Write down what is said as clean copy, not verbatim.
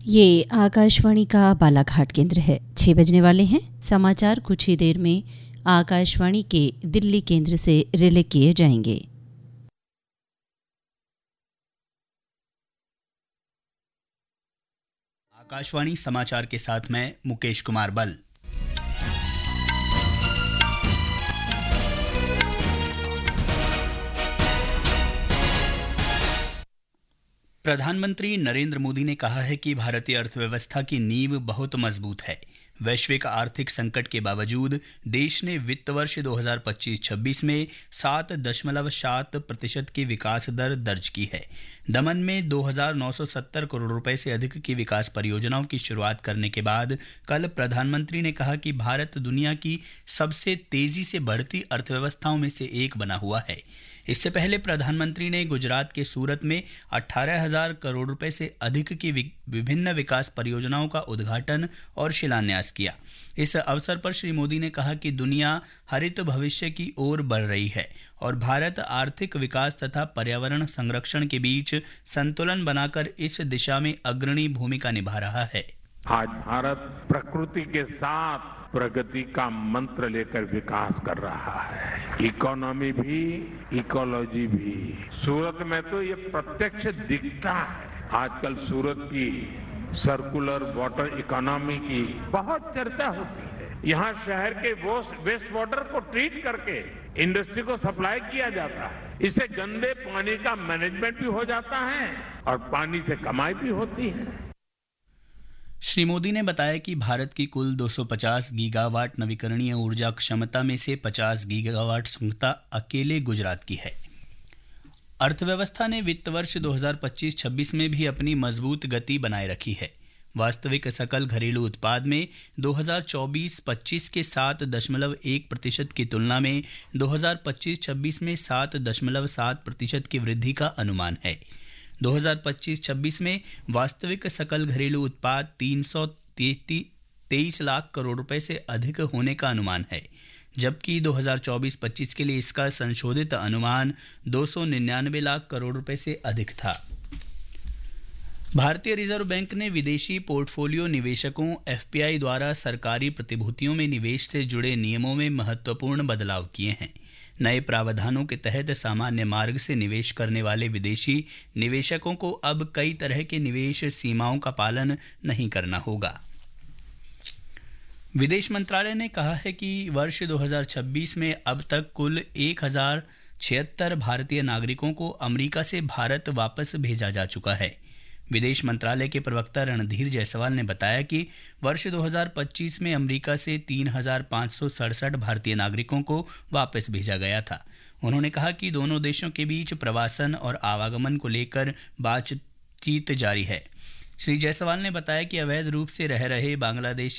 ये आकाशवाणी का बालाघाट केंद्र है। 6 बजने वाले हैं। समाचार कुछ ही देर में आकाशवाणी के दिल्ली केंद्र से रिले किए जाएंगे। आकाशवाणी समाचार के साथ मैं मुकेश कुमार बल। प्रधानमंत्री नरेंद्र मोदी ने कहा है कि भारतीय अर्थव्यवस्था की नींव बहुत मजबूत है। वैश्विक आर्थिक संकट के बावजूद देश ने वित्त वर्ष 2025-26 में 7.7% की विकास दर दर्ज की है। दमन में 2,970 करोड़ रुपए से अधिक की विकास परियोजनाओं की शुरुआत करने के बाद कल प्रधानमंत्री ने कहा कि भारत दुनिया की सबसे तेजी से बढ़ती अर्थव्यवस्थाओं में से एक बना हुआ है। इससे पहले प्रधानमंत्री ने गुजरात के सूरत में 18,000 करोड़ रुपए से अधिक की विभिन्न विकास परियोजनाओं का उद्घाटन और शिलान्यास किया। इस अवसर पर श्री मोदी ने कहा कि दुनिया हरित भविष्य की ओर बढ़ रही है और भारत आर्थिक विकास तथा पर्यावरण संरक्षण के बीच संतुलन बनाकर इस दिशा में अग्रणी भूमिका निभा रहा है। आज भारत प्रकृति के साथ प्रगति का मंत्र लेकर विकास कर रहा है। इकोनॉमी भी, इकोलॉजी भी। सूरत में तो ये प्रत्यक्ष दिखता है। आजकल सूरत की सर्कुलर वाटर इकोनॉमी की बहुत चर्चा होती है। यहाँ शहर के वेस्ट वाटर को ट्रीट करके इंडस्ट्री को सप्लाई किया जाता है। इससे गंदे पानी का मैनेजमेंट भी हो जाता है और पानी से कमाई भी होती है। श्री मोदी ने बताया कि भारत की कुल 250 गीगावाट नवीकरणीय ऊर्जा क्षमता में से 50 गीगावाट क्षमता अकेले गुजरात की है। अर्थव्यवस्था ने वित्त वर्ष 2025-26 में भी अपनी मजबूत गति बनाए रखी है। वास्तविक सकल घरेलू उत्पाद में 2024-25 के 7.1% की तुलना में 2025-26 में 7.7% की वृद्धि का अनुमान है। 2025-26 में वास्तविक सकल घरेलू उत्पाद 323 लाख करोड़ रुपए से अधिक होने का अनुमान है, जबकि 2024-25 के लिए इसका संशोधित अनुमान 299 लाख करोड़ रुपए से अधिक था। भारतीय रिजर्व बैंक ने विदेशी पोर्टफोलियो निवेशकों एफपीआई द्वारा सरकारी प्रतिभूतियों में निवेश से जुड़े नियमों में महत्वपूर्ण बदलाव किए हैं। नए प्रावधानों के तहत सामान्य मार्ग से निवेश करने वाले विदेशी निवेशकों को अब कई तरह के निवेश सीमाओं का पालन नहीं करना होगा। विदेश मंत्रालय ने कहा है कि वर्ष 2026 में अब तक कुल 1,076 भारतीय नागरिकों को अमेरिका से भारत वापस भेजा जा चुका है। विदेश मंत्रालय के प्रवक्ता रणधीर जायसवाल ने बताया कि वर्ष 2025 में अमेरिका से 3,567 भारतीय नागरिकों को वापस भेजा गया था। उन्होंने कहा कि दोनों देशों के बीच प्रवासन और आवागमन को लेकर बातचीत जारी है। श्री जायसवाल ने बताया कि अवैध रूप से रह रहे बांग्लादेशी